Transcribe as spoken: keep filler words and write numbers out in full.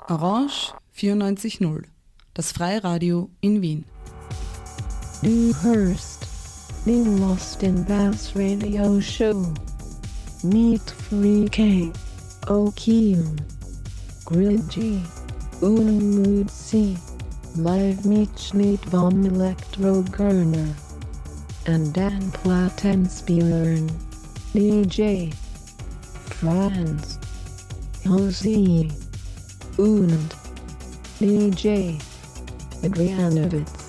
Orange vierundneunzig Komma null, das Freiradio in Wien. Du hörst den Lost in Bass Radio Show mit Freaky, Okiem, Gridgy, Unmutzi, live Mitschnitt vom Electro Gurner, and Dan Plattenspielern, D J Franz, Jose, und D J Adrianowitz.